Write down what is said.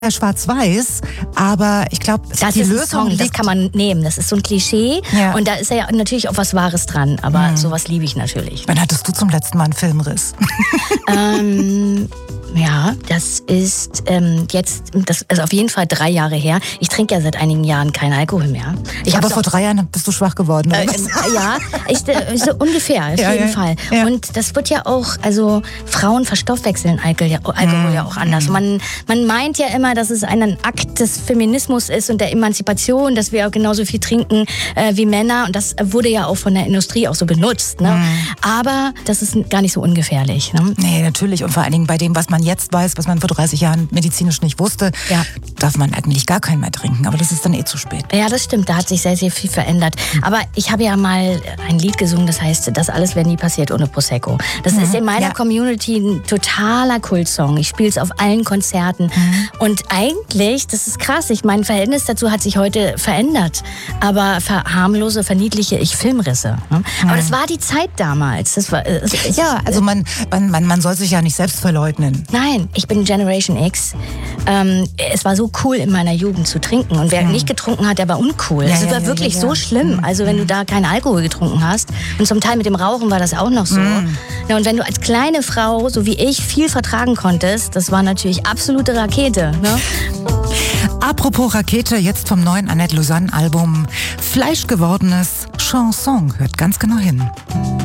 schwarz-weiß, aber ich glaube, die Lösung liegt... Das kann man nehmen, das ist so ein Klischee und da ist ja natürlich auch was Wahres dran, aber sowas liebe ich natürlich. Wann hattest du zum letzten Mal einen Filmriss? Ja, das ist das ist auf jeden Fall 3 Jahre her. Ich trinke ja seit einigen Jahren keinen Alkohol mehr. Aber vor 3 Jahren bist du schwach geworden, oder was? Ja, so ungefähr, auf jeden Fall. Ja. Und das wird ja auch, also Frauen verstoffwechseln Alkohol ja auch anders. Man meint ja immer, dass es ein Akt des Feminismus ist und der Emanzipation, dass wir auch genauso viel trinken wie Männer. Und das wurde ja auch von der Industrie auch so benutzt. Ne? Aber das ist gar nicht so ungefährlich. Ne? Nee, natürlich. Und vor allen Dingen bei dem, was man jetzt weiß, was man vor 30 Jahren medizinisch nicht wusste, darf man eigentlich gar keinen mehr trinken. Aber das ist dann zu spät. Ja, das stimmt. Da hat sich sehr, sehr viel verändert. Aber ich habe ja mal ein Lied gesungen, das heißt, das alles wäre nie passiert ohne Prosecco. Das ist in meiner Community ein totaler Kultsong. Ich spiele es auf allen Konzerten. Und eigentlich, das ist krass, mein Verhältnis dazu hat sich heute verändert. Aber verharmlose, verniedliche ich Filmrisse. Ne? Aber das war die Zeit damals. Das war, also man soll sich ja nicht selbst verleugnen. Nein, ich bin Generation X. Es war so cool in meiner Jugend zu trinken. Und wer nicht getrunken hat, der war uncool. Es war wirklich so schlimm. Also wenn du da keinen Alkohol getrunken hast. Und zum Teil mit dem Rauchen war das auch noch so. Ja, und wenn du als kleine Frau, so wie ich, viel vertragen konntest, das war natürlich absolute Rakete. Ne? Apropos Rakete, jetzt vom neuen Annette Lausanne-Album Fleischgewordenes Chanson. Hört ganz genau hin.